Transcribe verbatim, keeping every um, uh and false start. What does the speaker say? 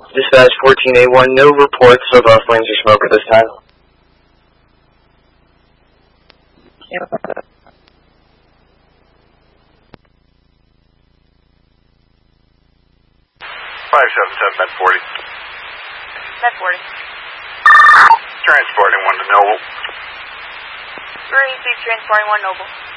Dispatch fourteen A one, no reports of uh, flames or smoke at this time. five seven seven, Med forty. Med forty. Transporting one to Noble. Three, transporting one Noble.